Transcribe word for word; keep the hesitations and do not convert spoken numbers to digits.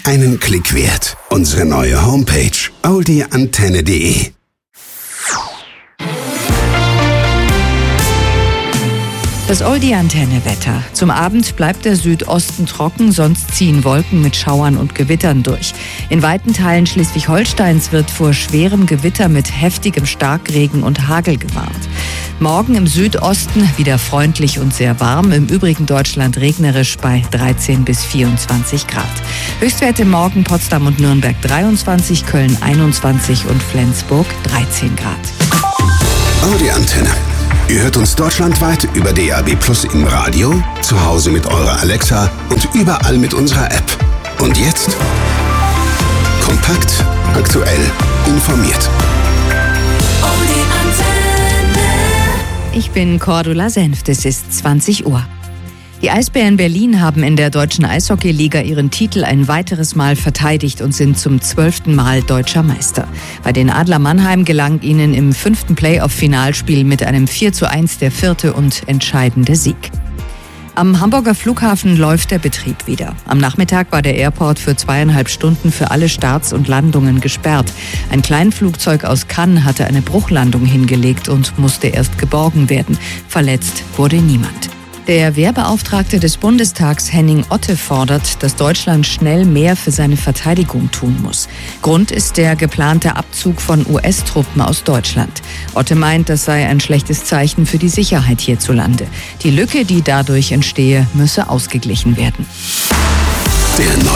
einen Klick wert. Unsere neue Homepage oldie antenne punkt de. Das Oldie-Antenne-Wetter. Zum Abend bleibt der Südosten trocken, sonst ziehen Wolken mit Schauern und Gewittern durch. In weiten Teilen Schleswig-Holsteins wird vor schwerem Gewitter mit heftigem Starkregen und Hagel gewarnt. Morgen im Südosten wieder freundlich und sehr warm, im übrigen Deutschland regnerisch bei dreizehn bis vierundzwanzig Grad. Höchstwerte morgen Potsdam und Nürnberg dreiundzwanzig, Köln einundzwanzig und Flensburg dreizehn Grad. Oldie-Antenne. Ihr hört uns deutschlandweit über D A B Plus im Radio, zu Hause mit eurer Alexa und überall mit unserer App. Und jetzt kompakt, aktuell, informiert. Ich bin Cordula Senft, es ist zwanzig Uhr. Die Eisbären Berlin haben in der Deutschen Eishockeyliga ihren Titel ein weiteres Mal verteidigt und sind zum zwölften Mal deutscher Meister. Bei den Adler Mannheim gelang ihnen im fünften Playoff-Finalspiel mit einem vier zu eins der vierte und entscheidende Sieg. Am Hamburger Flughafen läuft der Betrieb wieder. Am Nachmittag war der Airport für zweieinhalb Stunden für alle Starts und Landungen gesperrt. Ein Kleinflugzeug aus Cannes hatte eine Bruchlandung hingelegt und musste erst geborgen werden. Verletzt wurde niemand. Der Wehrbeauftragte des Bundestags Henning Otte fordert, dass Deutschland schnell mehr für seine Verteidigung tun muss. Grund ist der geplante Abzug von U S-Truppen aus Deutschland. Otte meint, das sei ein schlechtes Zeichen für die Sicherheit hierzulande. Die Lücke, die dadurch entstehe, müsse ausgeglichen werden. Der